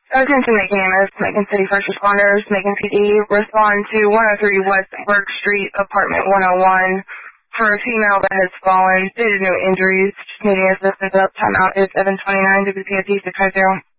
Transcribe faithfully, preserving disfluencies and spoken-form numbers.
Attention McCamus, Macon City First Responders, Macon P D, respond to one oh three West Burke Street, apartment one oh one, for a female that has fallen, stated no injuries, just needing assistance up. Timeout is seven twenty-nine, W P A P six five zero.